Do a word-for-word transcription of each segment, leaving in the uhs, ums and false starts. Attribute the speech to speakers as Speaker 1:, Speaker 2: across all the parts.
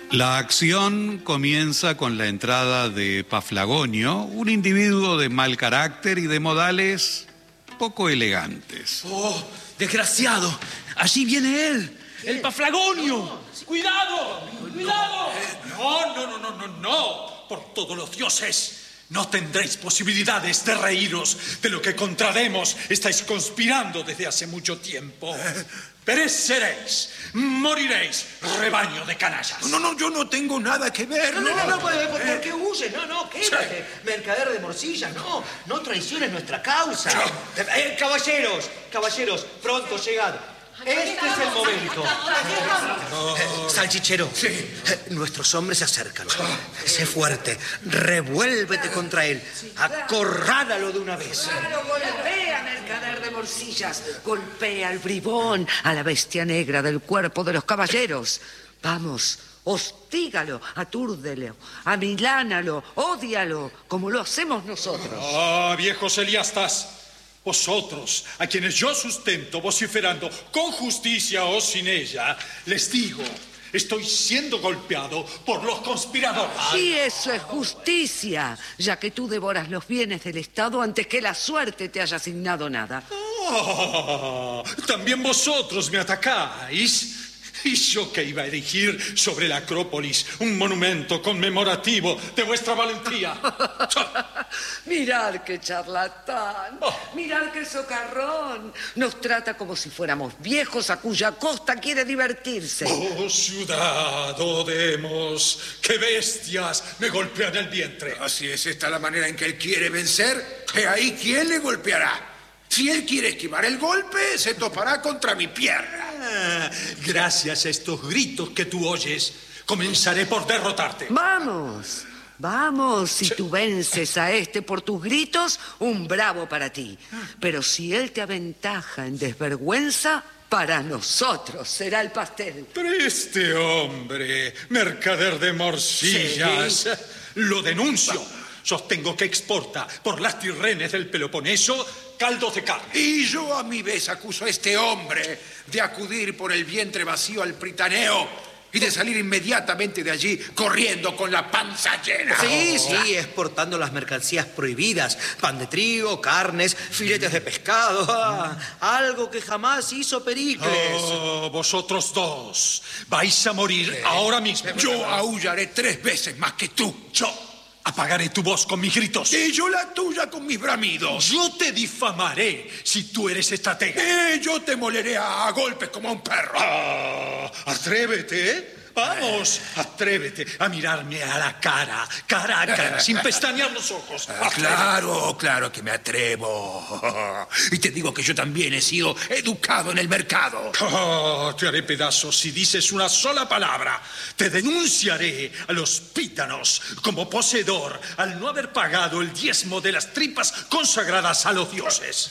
Speaker 1: La acción comienza con la entrada de Paflagonio, un individuo de mal carácter y de modales poco elegantes.
Speaker 2: ¡Oh, desgraciado! Allí viene él, ¿Qué? el Paflagonio. No,
Speaker 3: sí. ¡Cuidado! ¡Cuidado!
Speaker 2: No, no, no, no, no, no. Por todos los dioses, no tendréis posibilidades de reíros de lo que contra Demos estáis conspirando desde hace mucho tiempo. Pereceréis, moriréis, rebaño de canallas.
Speaker 4: No, no, yo no tengo nada que ver.
Speaker 3: No, no, no, no, ¿por, por, ¿por qué huye? No, no, quédate, sí. mercader de morcillas, no, no traiciones nuestra causa. Sí. Eh, caballeros, caballeros, pronto llegad. Este es el momento.
Speaker 4: Oh.
Speaker 3: Eh, salchichero,
Speaker 4: sí.
Speaker 3: eh, nuestros hombres se acercan. Oh. Sé fuerte, revuélvete contra él. Sí, acorrálalo de una vez.
Speaker 5: Claro, golpea, mercader de morcillas. Golpea al bribón, a la bestia negra del cuerpo de los caballeros. Vamos, hostígalo, atúrdelo, amilánalo, ódialo, como lo hacemos nosotros.
Speaker 2: Ah, viejos eliastas. Vosotros, a quienes yo sustento vociferando con justicia o sin ella, les digo, estoy siendo golpeado por los conspiradores.
Speaker 5: Y eso es justicia, ya que tú devoras los bienes del Estado antes que la suerte te haya asignado nada.
Speaker 2: Oh, también vosotros me atacáis. Y yo que iba a erigir sobre la Acrópolis un monumento conmemorativo de vuestra valentía.
Speaker 5: Mirad qué charlatán, oh. mirad qué socarrón. Nos trata como si fuéramos viejos a cuya costa quiere divertirse.
Speaker 2: Oh, ciudad, oh Demos, qué bestias me golpean el vientre.
Speaker 4: Así es esta la manera en que él quiere vencer. ¿Que ahí quién le golpeará? Si él quiere esquivar el golpe, se topará contra mi pierna.
Speaker 2: Ah, gracias a estos gritos que tú oyes, comenzaré por derrotarte.
Speaker 5: Vamos, vamos. Si tú vences a este por tus gritos, un bravo para ti. Pero si él te aventaja en desvergüenza, para nosotros será el pastel.
Speaker 2: Pero este hombre, mercader de morcillas, ¿sí? Lo denuncio. Sostengo que exporta por las tirrenes del Peloponeso caldos de carne.
Speaker 4: Y yo a mi vez acuso a este hombre de acudir por el vientre vacío al Pritaneo y de salir inmediatamente de allí corriendo con la panza llena.
Speaker 3: Sí, sí, exportando las mercancías prohibidas. Pan de trigo, carnes, filetes de pescado. Ah, algo que jamás hizo Pericles.
Speaker 2: Oh, vosotros dos vais a morir ¿Qué? ahora mismo.
Speaker 4: Yo aullaré tres veces más que tú.
Speaker 2: Yo apagaré tu voz con mis gritos.
Speaker 4: Y yo la tuya con mis bramidos.
Speaker 2: Yo te difamaré si tú eres estratega.
Speaker 4: Y yo te moleré a, a golpes como a un perro.
Speaker 2: Ah, atrévete, ¿eh? Vamos, atrévete a mirarme a la cara, cara a cara, sin pestañear los ojos.
Speaker 4: Ah, claro, claro que me atrevo. Y te digo que yo también he sido educado en el mercado.
Speaker 2: Oh, te haré pedazos si dices una sola palabra. Te denunciaré a los pítanos como poseedor al no haber pagado el diezmo de las tripas consagradas a los dioses.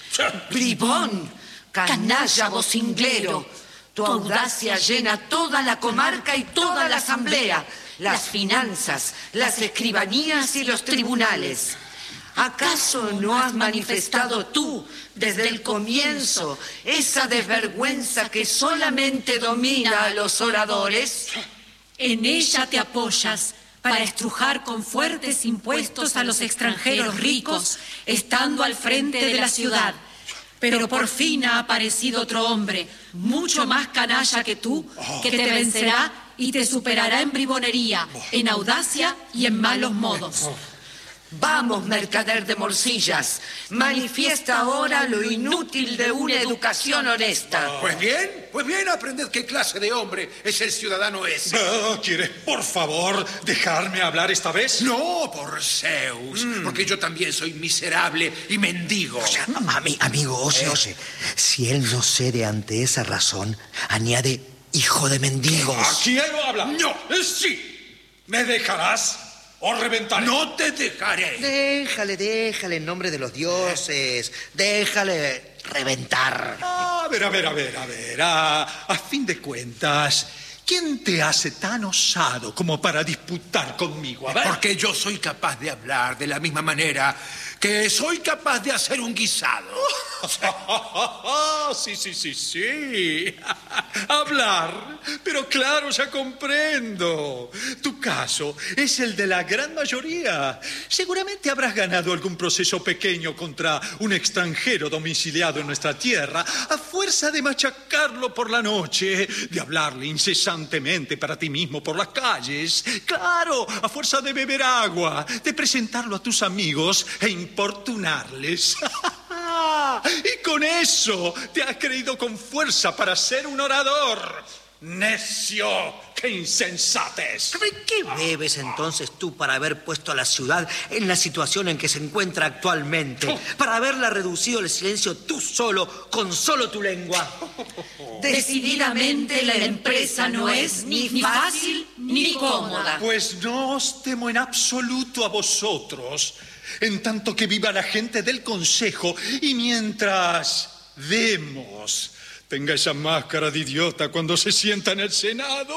Speaker 5: Bribón, canalla vocinglero. Tu audacia llena toda la comarca y toda la asamblea, las finanzas, las escribanías y los tribunales. ¿Acaso no has manifestado tú, desde el comienzo, esa desvergüenza que solamente domina a los oradores?
Speaker 6: En ella te apoyas para estrujar con fuertes impuestos a los extranjeros ricos, estando al frente de la ciudad. Pero por fin ha aparecido otro hombre, mucho más canalla que tú, que te vencerá y te superará en bribonería, en audacia y en malos modos.
Speaker 5: Vamos, mercader de morcillas, manifiesta ahora lo inútil de una educación honesta.
Speaker 4: Pues bien, pues bien, aprended qué clase de hombre es el ciudadano ese.
Speaker 2: Oh, ¿quieres, por favor, dejarme hablar esta vez?
Speaker 4: No, por Zeus, mm. porque yo también soy miserable y mendigo.
Speaker 3: O sea, ami, amigo, oye, eh. oye, si él no cede ante esa razón, añade hijo de mendigos.
Speaker 2: ¿A quién habla? No, sí, ¿me dejarás? ¡O reventaré!
Speaker 4: ¡No te dejaré!
Speaker 3: Déjale, déjale, en nombre de los dioses. Déjale reventar.
Speaker 2: A ver, a ver, a ver, a ver. A, a fin de cuentas, ¿quién te hace tan osado como para disputar conmigo? A ver.
Speaker 4: Porque yo soy capaz de hablar de la misma manera que soy capaz de hacer un guisado.
Speaker 2: Sí, sí, sí, sí. Hablar. Pero claro, ya comprendo. Tu caso es el de la gran mayoría. Seguramente habrás ganado algún proceso pequeño contra un extranjero domiciliado en nuestra tierra a fuerza de machacarlo por la noche, de hablarle incesantemente para ti mismo por las calles. Claro, a fuerza de beber agua, de presentarlo a tus amigos e importunarles. Y con eso te has creído con fuerza para ser un orador. ¡Necio! ¡Qué insensatez!
Speaker 3: ¿Qué bebes entonces tú para haber puesto a la ciudad en la situación en que se encuentra actualmente?
Speaker 2: Oh.
Speaker 3: Para haberla reducido al silencio tú solo, con solo tu lengua.
Speaker 5: Decididamente la empresa no es ni fácil ni cómoda.
Speaker 2: Pues no os temo en absoluto a vosotros, en tanto que viva la gente del consejo y mientras Demos tenga esa máscara de idiota cuando se sienta en el Senado.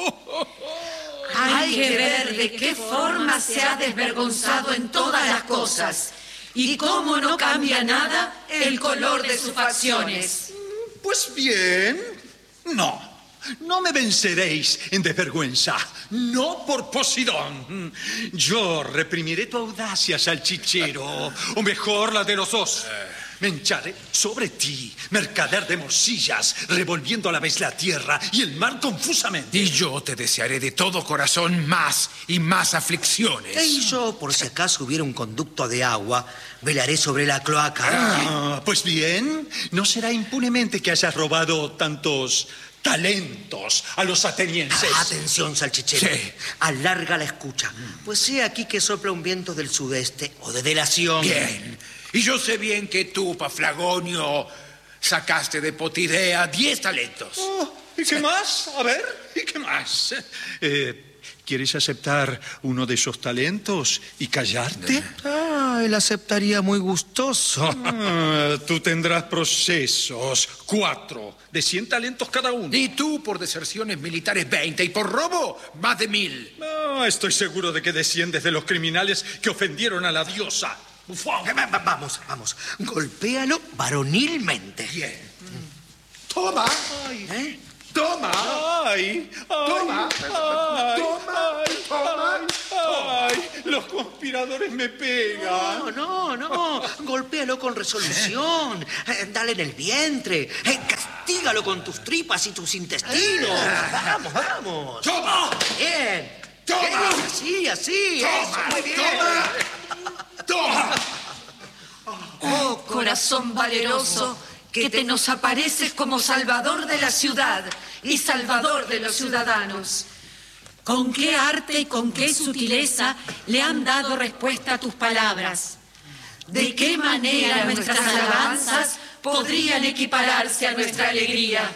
Speaker 5: Hay que ver de qué forma se ha desvergonzado en todas las cosas y cómo no cambia nada el color de sus facciones.
Speaker 2: Pues bien, no. No me venceréis en desvergüenza, no por Posidón. Yo reprimiré tu audacia, salchichero, o mejor la de los dos. Me hincharé sobre ti, mercader de morcillas, revolviendo a la vez la tierra y el mar confusamente.
Speaker 4: Y yo te desearé de todo corazón más y más aflicciones.
Speaker 3: Y yo, por si acaso hubiera un conducto de agua, velaré sobre la cloaca.
Speaker 2: Ah, pues bien, no será impunemente que hayas robado tantos talentos a los atenienses.
Speaker 3: Atención, salchichero.
Speaker 4: Sí.
Speaker 3: Alarga la escucha. Pues he aquí que sopla un viento del sudeste o de delación.
Speaker 4: Bien. Y yo sé bien que tú, Paflagonio, sacaste de Potidea diez talentos.
Speaker 2: Oh, ¿y qué más? A ver, ¿y qué más? Eh, ¿Quieres aceptar uno de esos talentos y callarte?
Speaker 3: Ah, él aceptaría muy gustoso.
Speaker 2: Ah, tú tendrás procesos, cuatro, de cien talentos cada uno.
Speaker 4: Y tú, por deserciones militares, veinte. Y por robo, más de mil.
Speaker 2: No, estoy seguro de que desciendes de los criminales que ofendieron a la diosa.
Speaker 3: Eh, va- va- Vamos, vamos. Golpéalo varonilmente.
Speaker 4: Bien. Toma.
Speaker 3: ¿Eh?
Speaker 4: Toma.
Speaker 2: ¡Ay! ¡Ay!
Speaker 4: Toma.
Speaker 2: ¡Ay!
Speaker 4: Toma.
Speaker 2: ¡Ay!
Speaker 4: Toma.
Speaker 2: ¡Ay! ¡Ay! Los conspiradores me pegan.
Speaker 3: No, no, no. Golpéalo con resolución. Eh, Dale en el vientre. Eh, Castígalo con tus tripas y tus intestinos. Vamos, vamos.
Speaker 4: Toma.
Speaker 3: Bien.
Speaker 4: Toma.
Speaker 3: Bien, así, así. Eso, muy bien.
Speaker 4: Toma. Toma.
Speaker 5: Oh, corazón valeroso, que te nos apareces como salvador de la ciudad y salvador de los ciudadanos.
Speaker 6: ¿Con qué arte y con qué sutileza le han dado respuesta a tus palabras?
Speaker 5: ¿De qué manera nuestras alabanzas podrían equipararse a nuestra alegría?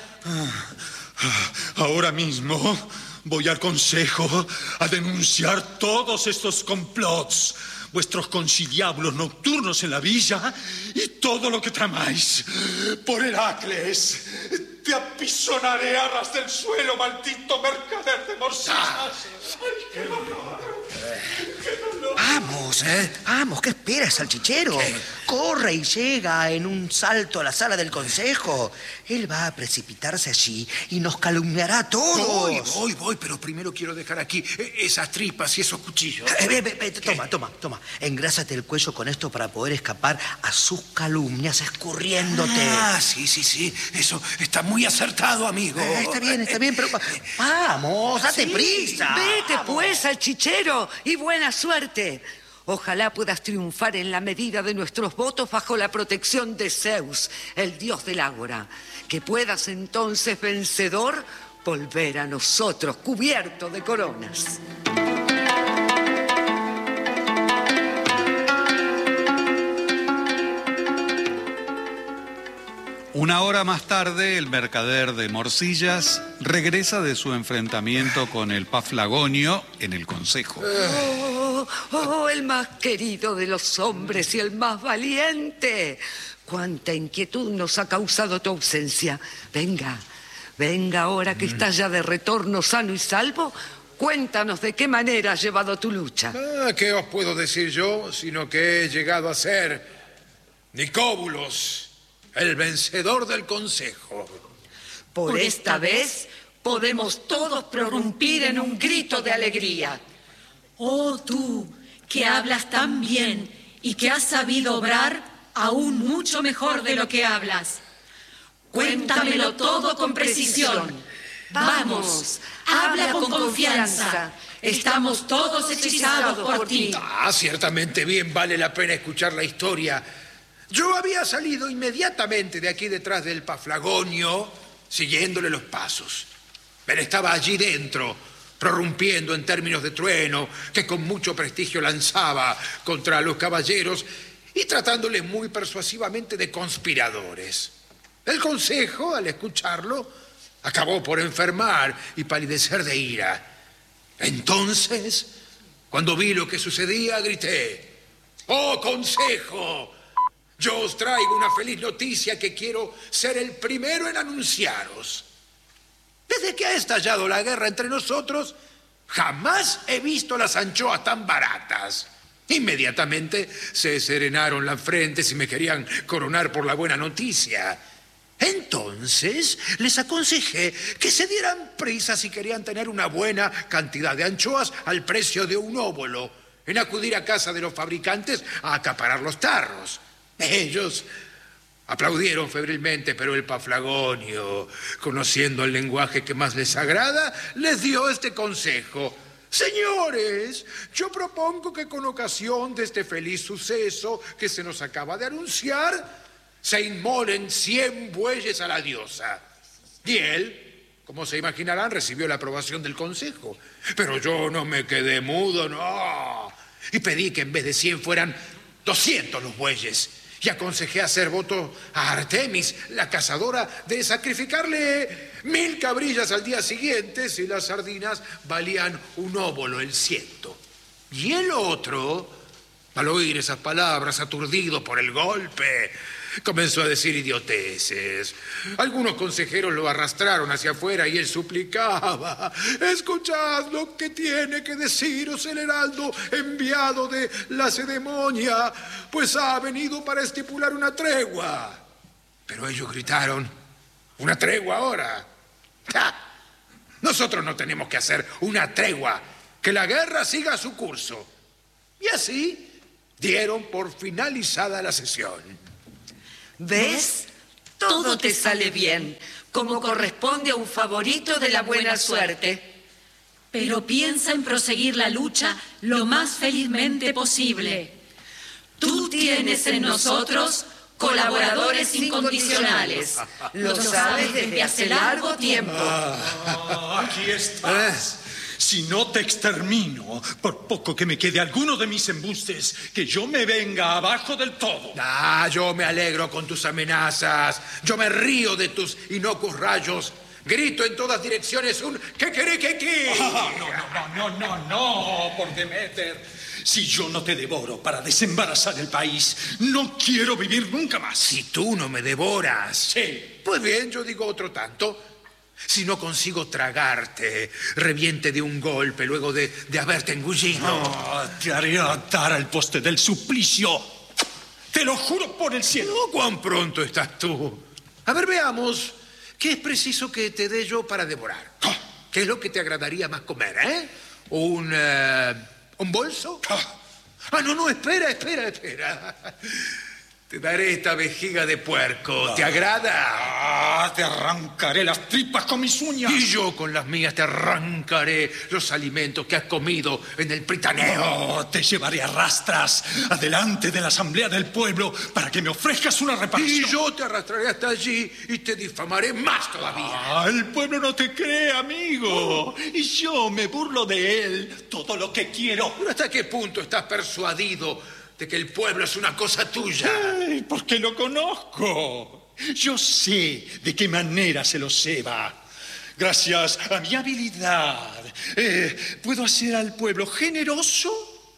Speaker 2: Ahora mismo voy al consejo a denunciar todos estos complots, vuestros conciliablos nocturnos en la villa y todo lo que tramáis. Por Heracles, te apisonaré a ras del suelo, maldito mercader de morcillas. ¡Ay, qué dolor! ¡Qué dolor!
Speaker 3: Vamos, ¿eh? Vamos, ¿qué esperas, salchichero? Corre y llega en un salto a la sala del consejo. Él va a precipitarse allí y nos calumniará a todos.
Speaker 4: Voy, voy, voy, pero primero quiero dejar aquí eh, esas tripas y esos cuchillos.
Speaker 3: Eh, ve, ve, ve, toma, toma, toma. Engrásate el cuello con esto para poder escapar a sus calumnias escurriéndote.
Speaker 4: Ah, sí, sí, sí. Eso está muy acertado, amigo.
Speaker 3: Eh, está bien, está bien, pero... Vamos, date prisa.
Speaker 5: Vete pues, salchichero, y buena suerte. Ojalá puedas triunfar en la medida de nuestros votos bajo la protección de Zeus, el dios del ágora. Que puedas entonces, vencedor, volver a nosotros cubierto de coronas.
Speaker 1: Una hora más tarde, el mercader de morcillas regresa de su enfrentamiento con el Paflagonio en el consejo.
Speaker 5: Oh, oh, el más querido de los hombres y el más valiente. Cuánta inquietud nos ha causado tu ausencia. Venga, venga ahora que estás ya de retorno sano y salvo. Cuéntanos de qué manera has llevado tu lucha.
Speaker 4: Ah, ¿qué os puedo decir yo? Sino que he llegado a ser Nicóbulos, el vencedor del consejo.
Speaker 5: Por esta vez podemos todos prorrumpir en un grito de alegría.
Speaker 6: Oh tú, que hablas tan bien y que has sabido obrar aún mucho mejor de lo que hablas. Cuéntamelo todo con precisión. Vamos, habla con confianza. Estamos todos hechizados por ti.
Speaker 4: Ah, ciertamente bien vale la pena escuchar la historia. Yo había salido inmediatamente de aquí detrás del Paflagonio, siguiéndole los pasos. Él estaba allí dentro, prorrumpiendo en términos de trueno que con mucho prestigio lanzaba contra los caballeros y tratándoles muy persuasivamente de conspiradores. El consejo, al escucharlo, acabó por enfermar y palidecer de ira. Entonces, cuando vi lo que sucedía, grité: ¡Oh, consejo! Yo os traigo una feliz noticia que quiero ser el primero en anunciaros. Desde que ha estallado la guerra entre nosotros, jamás he visto las anchoas tan baratas. Inmediatamente se serenaron las frentes y me querían coronar por la buena noticia. Entonces les aconsejé que se dieran prisa si querían tener una buena cantidad de anchoas al precio de un óbolo, en acudir a casa de los fabricantes a acaparar los tarros. Ellos aplaudieron febrilmente, pero el Paflagonio, conociendo el lenguaje que más les agrada, les dio este consejo: señores, yo propongo que con ocasión de este feliz suceso que se nos acaba de anunciar, se inmolen cien bueyes a la diosa. Y él, como se imaginarán, recibió la aprobación del consejo. Pero yo no me quedé mudo, no. Y pedí que en vez de cien fueran doscientos los bueyes. Y aconsejé hacer voto a Artemis, la cazadora, de sacrificarle mil cabrillas al día siguiente si las sardinas valían un óbolo el ciento. Y el otro, al oír esas palabras, aturdido por el golpe, comenzó a decir idioteces. Algunos consejeros lo arrastraron hacia afuera y él suplicaba: escuchad lo que tiene que deciros el heraldo enviado de Lacedemonia, pues ha venido para estipular una tregua. Pero ellos gritaron: ¿una tregua ahora? ¡Ja! Nosotros no tenemos que hacer una tregua, que la guerra siga su curso. Y así dieron por finalizada la sesión.
Speaker 5: ¿Ves? Todo te sale bien, como corresponde a un favorito de la buena suerte.
Speaker 6: Pero piensa en proseguir la lucha lo más felizmente posible. Tú tienes en nosotros colaboradores incondicionales. Lo sabes desde hace largo tiempo.
Speaker 2: Ah, aquí estás. Si no te extermino, por poco que me quede alguno de mis embustes, que yo me venga abajo del todo.
Speaker 4: Ah, yo me alegro con tus amenazas. Yo me río de tus inocuos rayos. Grito en todas direcciones un ¿qué queré que qué?
Speaker 2: Ah, no, no, no, no, no, no, por Deméter. Si yo no te devoro para desembarazar el país, no quiero vivir nunca más.
Speaker 4: Si tú no me devoras.
Speaker 2: Sí.
Speaker 4: Pues bien, yo digo otro tanto. Si no consigo tragarte, reviente de un golpe luego de, de haberte engullido.
Speaker 2: No, te haré atar al poste del suplicio. Te lo juro por el cielo.
Speaker 4: No, ¿cuán pronto estás tú? A ver, veamos. ¿Qué es preciso que te dé yo para devorar? ¿Qué es lo que te agradaría más comer, eh? ¿Un, uh, un bolso? Ah, no, no, espera, espera, espera. Te daré esta vejiga de puerco. ¿Te agrada?
Speaker 2: Ah, te arrancaré las tripas con mis uñas.
Speaker 4: Y yo con las mías te arrancaré los alimentos que has comido en el Pritaneo.
Speaker 2: No, te llevaré a rastras adelante de la asamblea del pueblo para que me ofrezcas una reparación.
Speaker 4: Y yo te arrastraré hasta allí y te difamaré más todavía.
Speaker 2: Ah, el pueblo no te cree, amigo. Y yo me burlo de él todo lo que quiero.
Speaker 4: ¿Pero hasta qué punto estás persuadido de que el pueblo es una cosa tuya?
Speaker 2: Ay, porque lo conozco. Yo sé de qué manera se lo ceba. Gracias a mi habilidad, eh, puedo hacer al pueblo generoso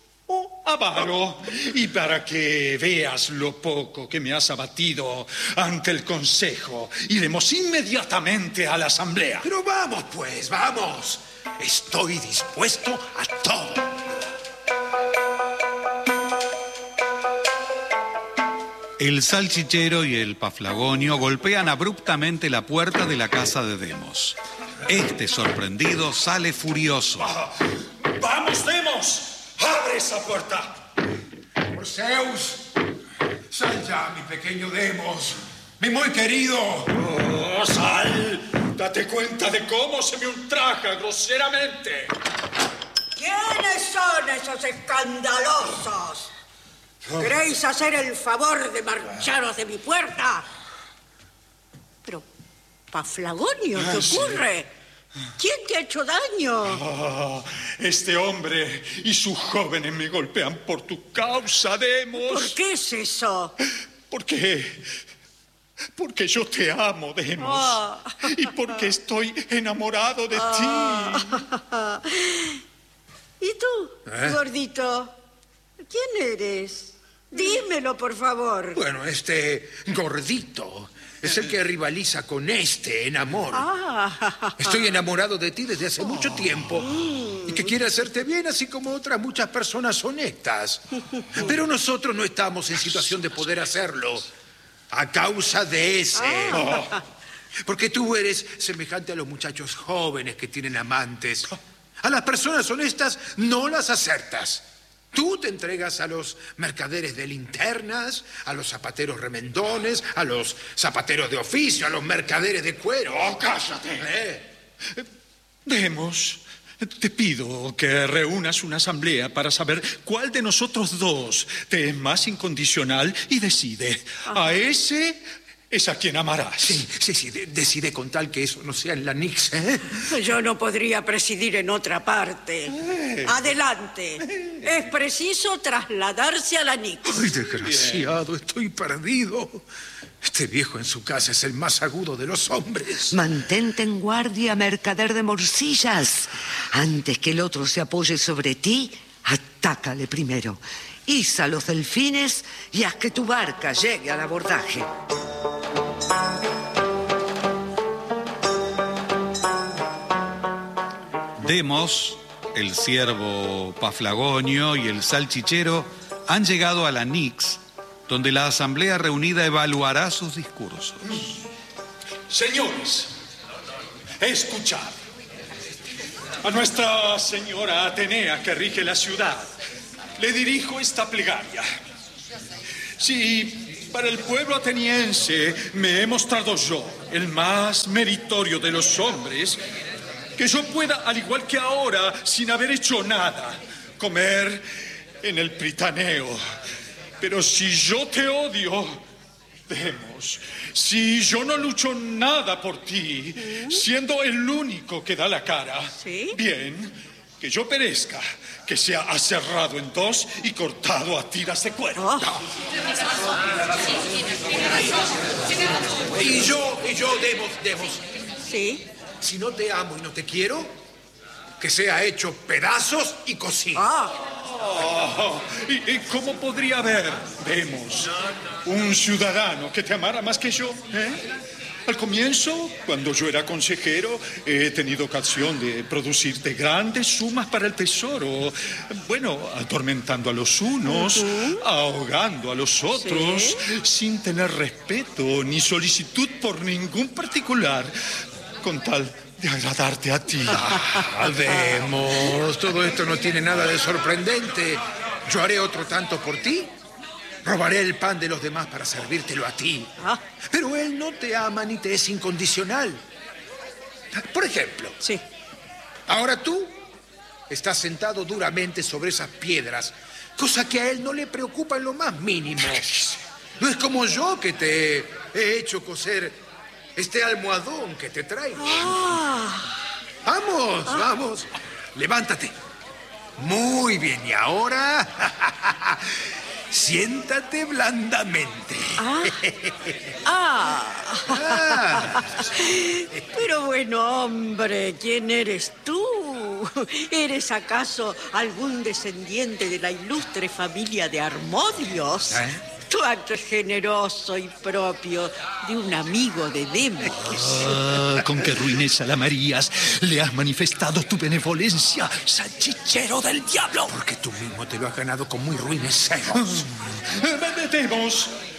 Speaker 2: o avaro. Y para que veas lo poco que me has abatido ante el consejo, iremos inmediatamente a la asamblea.
Speaker 4: Pero vamos, pues, vamos. Estoy dispuesto a todo.
Speaker 1: El salchichero y el paflagonio golpean abruptamente la puerta de la casa de Demos. Este, sorprendido, sale furioso.
Speaker 2: ¡Vamos, Demos! ¡Abre esa puerta!
Speaker 4: Por Zeus, sal ya, mi pequeño Demos, mi muy querido.
Speaker 2: ¡Oh, sal! Date cuenta de cómo se me ultraja groseramente.
Speaker 7: ¿Quiénes son esos escandalosos? ¿Queréis hacer el favor de marcharos de mi puerta? Pero, Paflagonio, ¿qué ocurre? ¿Quién te ha hecho daño?
Speaker 2: Ah, este hombre y sus jóvenes me golpean por tu causa, Demos.
Speaker 7: ¿Por qué es eso?
Speaker 2: Porque... Porque yo te amo, Demos.
Speaker 7: Oh.
Speaker 2: Y porque estoy enamorado de
Speaker 7: Oh.
Speaker 2: ti.
Speaker 7: ¿Y tú,
Speaker 4: ¿Eh?
Speaker 7: gordito? ¿Quién eres? Dímelo, por favor.
Speaker 4: Bueno, este gordito es el que rivaliza con este en amor.
Speaker 7: Ah.
Speaker 4: Estoy enamorado de ti desde hace mucho tiempo y que quiere hacerte bien, así como otras muchas personas honestas. Pero nosotros no estamos en situación de poder hacerlo a causa de ese.
Speaker 7: Ah.
Speaker 4: Porque tú eres semejante a los muchachos jóvenes que tienen amantes. A las personas honestas no las acertas. Tú te entregas a los mercaderes de linternas, a los zapateros remendones, a los zapateros de oficio, a los mercaderes de cuero.
Speaker 2: ¡Oh, cállate!
Speaker 4: ¿Eh?
Speaker 2: Demos, te pido que reúnas una asamblea para saber cuál de nosotros dos te es más incondicional y decide. A ese es a quien amarás.
Speaker 4: Sí, sí, sí, de- decide con tal que eso no sea en la Nix, ¿eh?
Speaker 7: Yo no podría presidir en otra parte. Adelante. Es preciso trasladarse a la Nix.
Speaker 4: Ay, desgraciado, estoy perdido. Este viejo en su casa es el más agudo de los hombres.
Speaker 5: Mantente en guardia, mercader de morcillas. Antes que el otro se apoye sobre ti, atácale primero. Iza los delfines y haz que tu barca llegue al abordaje.
Speaker 1: Demos, el ciervo paflagonio y el salchichero han llegado a la Nix, donde la asamblea reunida evaluará sus discursos.
Speaker 2: Señores, escuchad. A Nuestra Señora Atenea, que rige la ciudad, le dirijo esta plegaria. Si para el pueblo ateniense me he mostrado yo el más meritorio de los hombres, que yo pueda, al igual que ahora, sin haber hecho nada, comer en el Pritaneo. Pero si yo te odio, Demos, si yo no lucho nada por ti, siendo el único que da la cara,
Speaker 7: ¿Sí?
Speaker 2: bien, que yo perezca, que sea aserrado en dos y cortado a tiras de cuero.
Speaker 7: Oh.
Speaker 4: Y yo, y yo, Demos, Demos,
Speaker 7: ¿Sí?
Speaker 4: si no te amo y no te quiero, que sea hecho pedazos y cocido.
Speaker 7: Ah.
Speaker 2: Oh, ¿y, y cómo podría haber, Demos, un ciudadano que te amara más que yo? ¿eh? Al comienzo, cuando yo era consejero, he tenido ocasión de producirte grandes sumas para el tesoro. Bueno, atormentando a los unos, uh-huh. ahogando a los otros, ¿sí? sin tener respeto ni solicitud por ningún particular, con tal de agradarte a ti.
Speaker 4: Ah, Demos, todo esto no tiene nada de sorprendente. Yo haré otro tanto por ti. Robaré el pan de los demás para servírtelo a ti.
Speaker 7: Ah.
Speaker 4: Pero él no te ama ni te es incondicional. Por ejemplo,
Speaker 7: Sí.
Speaker 4: ahora tú estás sentado duramente sobre esas piedras, cosa que a él no le preocupa en lo más mínimo. No es como yo que te he hecho coser este almohadón que te traigo.
Speaker 7: Ah.
Speaker 4: Vamos, ah. vamos. Levántate. Muy bien, y ahora siéntate blandamente.
Speaker 7: Ah. Ah.
Speaker 4: Ah.
Speaker 7: Pero bueno, hombre, ¿quién eres tú? ¿Eres acaso algún descendiente de la ilustre familia de Armodios?
Speaker 4: ¿Eh?
Speaker 7: Tu acto es generoso y propio de un amigo de Demos.
Speaker 2: Ah, con qué ruines alamarías le has manifestado tu benevolencia, salchichero del diablo.
Speaker 4: Porque tú mismo te lo has ganado con muy ruines celos.
Speaker 2: Demos,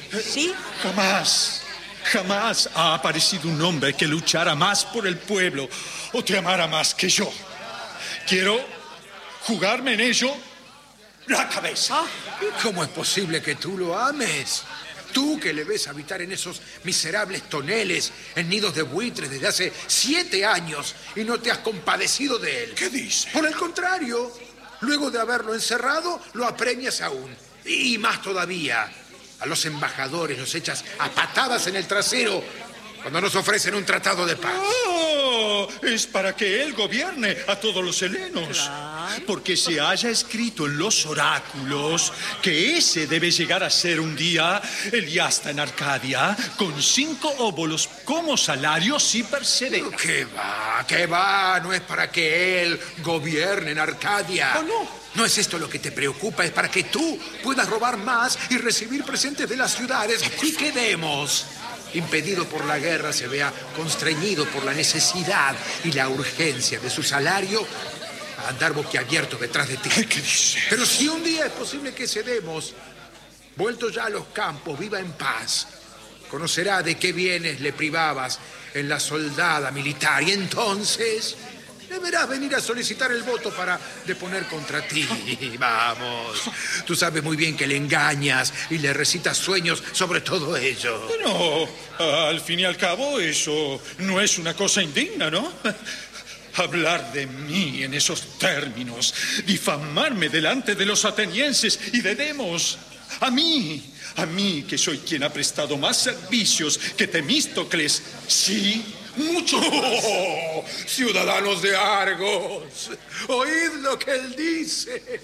Speaker 7: ¿sí?
Speaker 2: Jamás, jamás ha aparecido un hombre que luchara más por el pueblo o te amara más que yo. Quiero jugarme en ello la cabeza.
Speaker 4: ¿Cómo es posible que tú lo ames? Tú que le ves habitar en esos miserables toneles, en nidos de buitres desde hace siete años y no te has compadecido de él.
Speaker 2: ¿Qué dice?
Speaker 4: Por el contrario, luego de haberlo encerrado, lo apremias aún. Y más todavía, a los embajadores los echas a patadas en el trasero cuando nos ofrecen un tratado de paz.
Speaker 2: Oh, es para que él gobierne a todos los helenos.
Speaker 7: Claro.
Speaker 2: Porque se haya escrito en los oráculos que ese debe llegar a ser un día el Yasta en Arcadia con cinco óbolos como salario si persevera.
Speaker 4: ¿Qué va? ¿Qué va? No es para que él gobierne en Arcadia.
Speaker 2: ¿Oh, no?
Speaker 4: No es esto lo que te preocupa, es para que tú puedas robar más y recibir presentes de las ciudades y quedemos, impedido por la guerra, se vea constreñido por la necesidad y la urgencia de su salario a andar boquiabierto detrás de ti.
Speaker 2: ¿Qué dice?
Speaker 4: Pero si un día es posible que cedemos, vuelto ya a los campos, viva en paz, conocerá de qué bienes le privabas en la soldada militar y entonces deberás venir a solicitar el voto para deponer contra ti. Vamos, tú sabes muy bien que le engañas y le recitas sueños sobre todo ello.
Speaker 2: No, al fin y al cabo eso no es una cosa indigna, ¿no? Hablar de mí en esos términos, difamarme delante de los atenienses y de Demos. A mí, a mí que soy quien ha prestado más servicios que Temístocles. Sí, mucho.
Speaker 4: Oh, ciudadanos de Argos, oíd lo que él dice.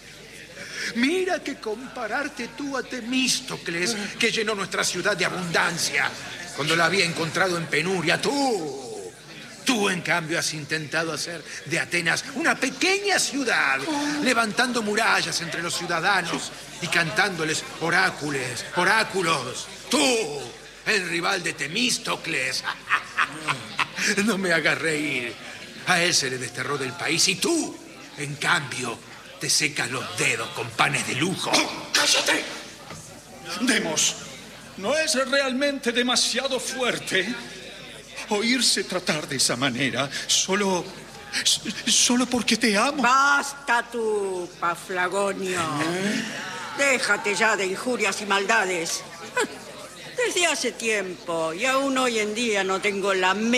Speaker 4: Mira que compararte tú a Temístocles, que llenó nuestra ciudad de abundancia cuando la había encontrado en penuria, tú... Tú, en cambio, has intentado hacer de Atenas una pequeña ciudad, levantando murallas entre los ciudadanos y cantándoles oráculos, oráculos. Tú, el rival de Temístocles. No me hagas reír. A él se le desterró del país y tú, en cambio, te secas los dedos con panes de lujo.
Speaker 2: ¡Oh, cállate! Demos, ¿no es realmente demasiado fuerte oírse tratar de esa manera solo, solo porque te amo?
Speaker 7: Basta tú, Paflagonio.
Speaker 2: ¿Eh?
Speaker 7: Déjate ya de injurias y maldades. Desde hace tiempo y aún hoy en día no tengo la